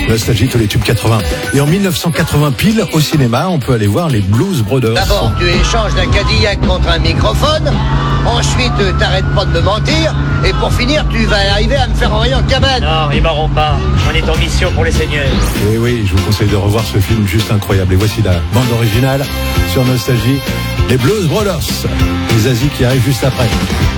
Nostalgie, tous les tubes 80. Et en 1980 pile, au cinéma, on peut aller voir les Blues Brothers. D'abord, tu échanges la Cadillac contre un microphone. Ensuite, t'arrêtes pas de me mentir. Et pour finir, tu vas arriver à me faire envoyer en cabane. Non, ils m'auront pas. On est en mission pour les seigneurs. Et oui, je vous conseille de revoir ce film juste incroyable. Et voici la bande originale sur Nostalgie. Les Blues Brothers. Les Aziz qui arrivent juste après.